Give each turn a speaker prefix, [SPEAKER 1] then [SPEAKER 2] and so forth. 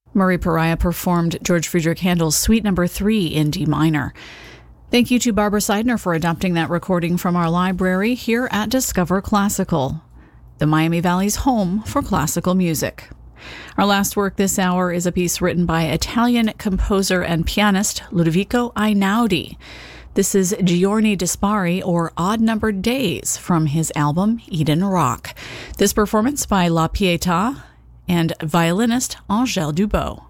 [SPEAKER 1] Murray Pariah performed George Friedrich Handel's Suite No. 3 in D minor. Thank you to Barbara Seidner for adapting that recording from our library here at Discover Classical, the Miami Valley's home for classical music. Our last work this hour is a piece written by Italian composer and pianist Ludovico Einaudi. This is Giorni Dispari, or Odd Numbered Days, from his album Eden Rock. This performance by La Pietà and violinist Angèle Dubot.